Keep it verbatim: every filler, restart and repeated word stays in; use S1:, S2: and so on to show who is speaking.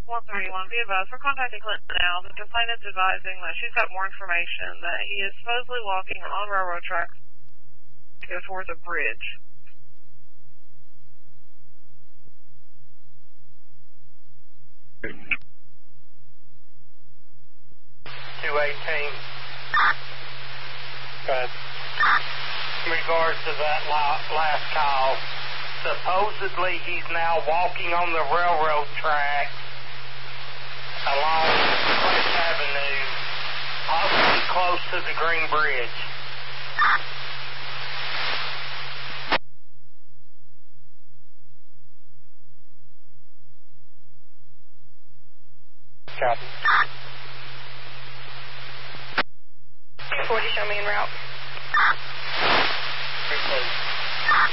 S1: one thirty-one, be advised, we're contacting Clinton now. The complainant's advising that she's got more information, that he is supposedly walking on railroad tracks to go towards a bridge.
S2: two eighteen. Good. In regards to that last call, supposedly he's now walking on the railroad track along Cliff Avenue, possibly close to the Green Bridge. Copy.
S3: forty, show me en route.
S2: Replace.